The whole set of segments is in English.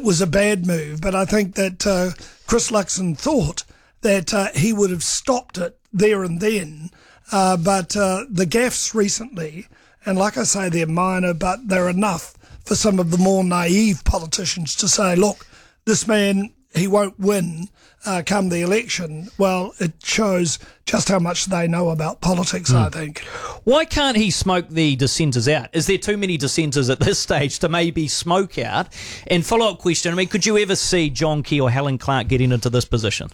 was a bad move. But I think that Chris Luxon thought that he would have stopped it there and then. But the gaffes recently, and like I say, they're minor, but they're enough for some of the more naive politicians to say, look, this man, he won't win come the election. Well, it shows just how much they know about politics, I think. Why can't he smoke the dissenters out? Is there too many dissenters at this stage to maybe smoke out? And follow-up question, I mean, could you ever see John Key or Helen Clark getting into this position?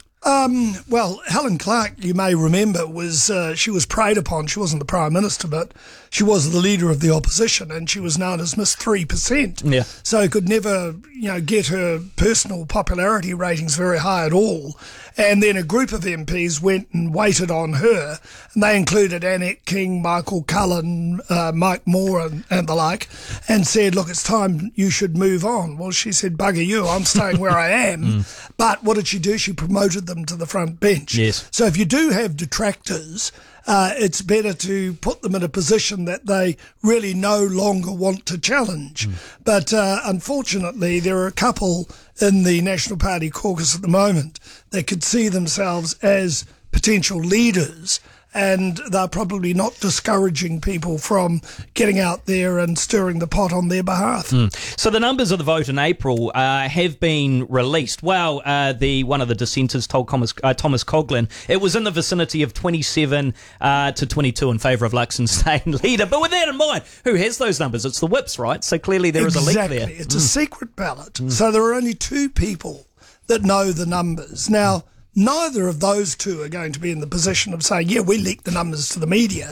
Well, Helen Clark, you may remember, she was preyed upon. She wasn't the Prime Minister, but she was the leader of the opposition, and she was known as Miss 3%. Yeah. So could never, get her personal popularity ratings very high at all. And then a group of MPs went and waited on her, and they included Annette King, Michael Cullen, Mike Moore and the like, and said, look, it's time you should move on. Well, she said, bugger you, I'm staying where I am. But what did she do? She promoted them to the front bench. Yes. So if you do have detractors, it's better to put them in a position that they really no longer want to challenge. But unfortunately, there are a couple in the National Party caucus at the moment that could see themselves as potential leaders, and they're probably not discouraging people from getting out there and stirring the pot on their behalf. So the numbers of the vote in April have been released. Well, one of the dissenters told Thomas Coughlan it was in the vicinity of 27 to 22 in favour of Luxon staying leader. But with that in mind, who has those numbers? It's the whips, right? So clearly there is a leak there. It's a secret ballot. So there are only two people that know the numbers. Now, neither of those two are going to be in the position of saying, yeah, we leaked the numbers to the media,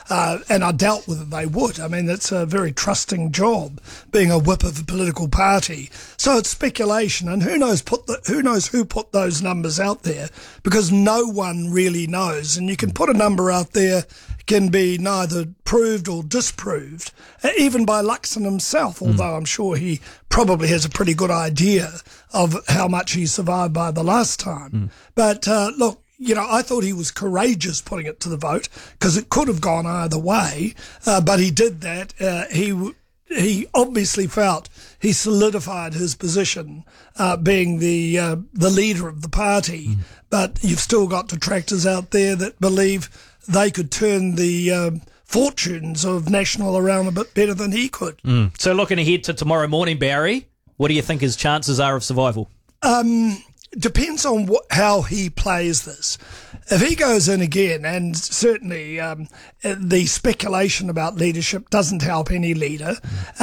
and I doubt whether they would. I mean, it's a very trusting job, being a whip of a political party. So it's speculation, and who knows who put those numbers out there, because no one really knows. And you can put a number out there, can be neither proved or disproved, even by Luxon himself, although I'm sure he probably has a pretty good idea of how much he survived by the last time. But look, I thought he was courageous putting it to the vote, because it could have gone either way, but he did that. He obviously felt he solidified his position, being the leader of the party, but you've still got detractors out there that believe they could turn the fortunes of National around a bit better than he could. So looking ahead to tomorrow morning, Barry, what do you think his chances are of survival? Depends on how he plays this. If he goes in again, and certainly the speculation about leadership doesn't help any leader,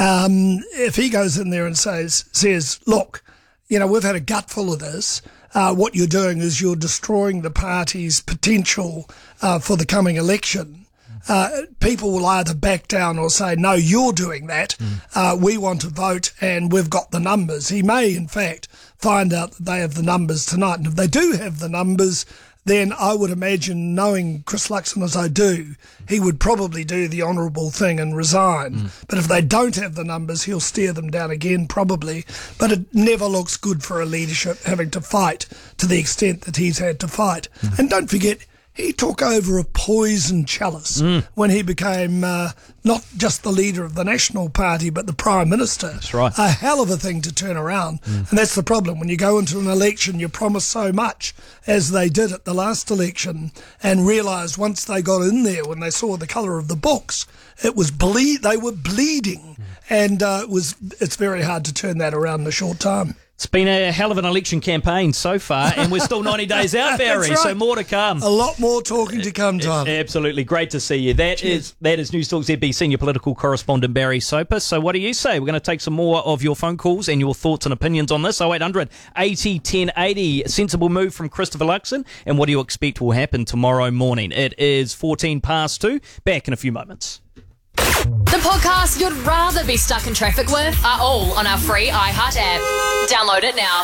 if he goes in there and says, look, we've had a gutful of this, what you're doing is you're destroying the party's potential for the coming election. People will either back down or say, no, you're doing that. We want to vote and we've got the numbers. He may, in fact, find out that they have the numbers tonight. And if they do have the numbers, then I would imagine, knowing Chris Luxon as I do, he would probably do the honourable thing and resign. But if they don't have the numbers, he'll steer them down again, probably. But it never looks good for a leadership having to fight to the extent that he's had to fight. And don't forget, he took over a poison chalice when he became not just the leader of the National Party, but the Prime Minister. That's right. A hell of a thing to turn around. And that's the problem. When you go into an election, you promise so much, as they did at the last election, and realised once they got in there, when they saw the colour of the books, it was they were bleeding. And it's very hard to turn that around in a short time. It's been a hell of an election campaign so far, and we're still 90 days out, Barry, That's right. So more to come. A lot more talking to come, Tom. Absolutely. Great to see you. That is News Talk ZB senior political correspondent Barry Soper. So what do you say? We're going to take some more of your phone calls and your thoughts and opinions on this. 0800 80 1080. Sensible move from Christopher Luxon, and what do you expect will happen tomorrow morning? It is 14 past 2. Back in a few moments. The podcasts you'd rather be stuck in traffic with are all on our free iHeart app. Download it now.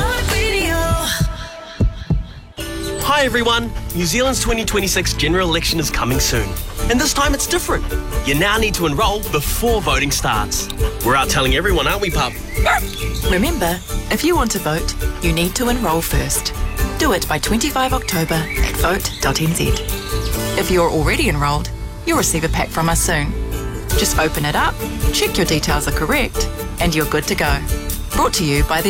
Hi everyone, New Zealand's 2026 general election is coming soon. And this time it's different. You now need to enrol before voting starts. We're out telling everyone, aren't we, pup? Remember, if you want to vote, you need to enrol first. Do it by 25 October at vote.nz. If you're already enrolled, you'll receive a pack from us soon. Just open it up, check your details are correct, and you're good to go. Brought to you by the